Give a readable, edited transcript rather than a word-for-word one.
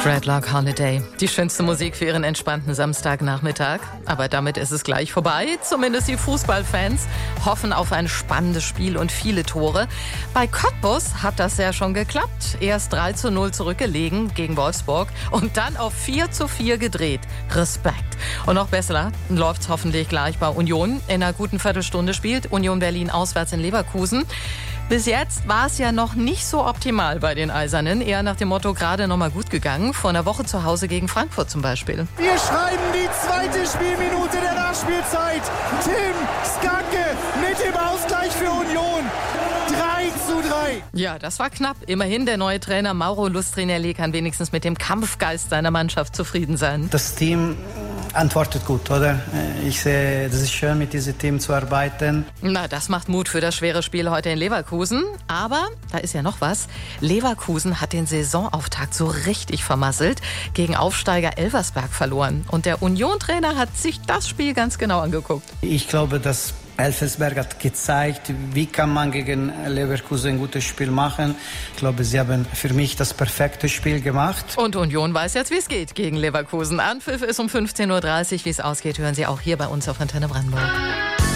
Dreadlock Holiday. Die schönste Musik für Ihren entspannten Samstagnachmittag. Aber damit ist es gleich vorbei. Zumindest die Fußballfans hoffen auf ein spannendes Spiel und viele Tore. Bei Cottbus hat das ja schon geklappt. Erst 3:0 zurückgelegen gegen Wolfsburg und dann auf 4:4 gedreht. Respekt. Und noch besser läuft's hoffentlich gleich bei Union. In einer guten Viertelstunde spielt Union Berlin auswärts in Leverkusen. Bis jetzt war es ja noch nicht so optimal bei den Eisernen. Eher nach dem Motto, gerade noch mal gut gegangen. Vor einer Woche zu Hause gegen Frankfurt zum Beispiel. Wir schreiben die zweite Spielminute der Nachspielzeit. Tim Skarke mit dem Ausgleich für Union. 3:3. Ja, das war knapp. Immerhin, der neue Trainer Mauro Lustrinelli kann wenigstens mit dem Kampfgeist seiner Mannschaft zufrieden sein. Das Team antwortet gut, oder? Ich sehe, das ist schön, mit diesem Team zu arbeiten. Na, das macht Mut für das schwere Spiel heute in Leverkusen. Aber, da ist ja noch was, Leverkusen hat den Saisonauftakt so richtig vermasselt, gegen Aufsteiger Elversberg verloren. Und der Union-Trainer hat sich das Spiel ganz genau angeguckt. Ich glaube, dass Elversberg hat gezeigt, wie kann man gegen Leverkusen ein gutes Spiel machen. Ich glaube, sie haben für mich das perfekte Spiel gemacht. Und Union weiß jetzt, wie es geht gegen Leverkusen. Anpfiff ist um 15:30 Uhr. Wie es ausgeht, hören Sie auch hier bei uns auf Antenne Brandenburg.